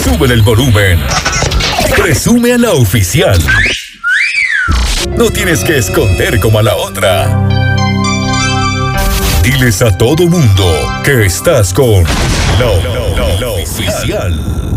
Sube el volumen. Presume a la oficial. No tienes que esconder como a la otra. Diles a todo mundo que estás con la oficial.